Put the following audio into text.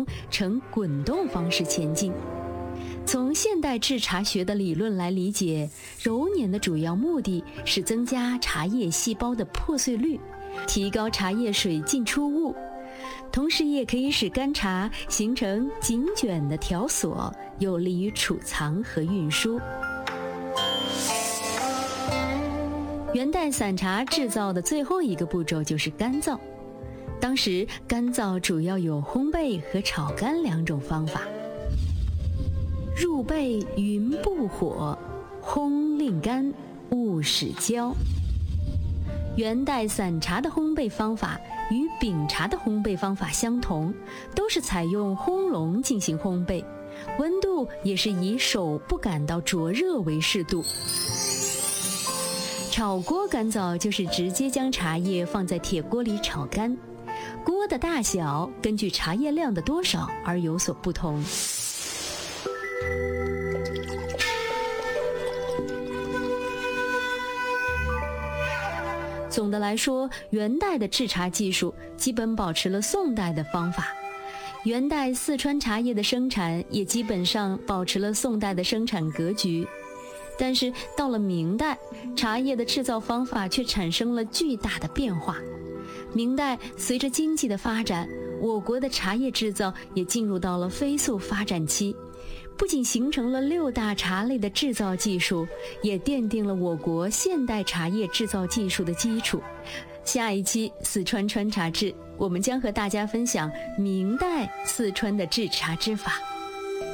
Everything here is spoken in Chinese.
中呈滚动方式前进。从现代制茶学的理论来理解，揉捻的主要目的是增加茶叶细胞的破碎率，提高茶叶水进出物，同时也可以使干茶形成紧卷的条索，有利于储藏和运输。元代散茶制造的最后一个步骤就是干燥。当时干燥主要有烘焙和炒干两种方法。入焙云不火，烘令干，勿使焦。元代散茶的烘焙方法与饼茶的烘焙方法相同，都是采用烘笼进行烘焙，温度也是以手不感到灼热为适度。炒锅干燥就是直接将茶叶放在铁锅里炒干，锅的大小根据茶叶量的多少而有所不同。总的来说，元代的制茶技术基本保持了宋代的方法，元代四川茶叶的生产也基本上保持了宋代的生产格局。但是到了明代，茶叶的制造方法却产生了巨大的变化。明代随着经济的发展，我国的茶叶制造也进入到了飞速发展期，不仅形成了6大茶类的制造技术，也奠定了我国现代茶叶制造技术的基础。下一期四川川茶志，我们将和大家分享明代四川的制茶之法。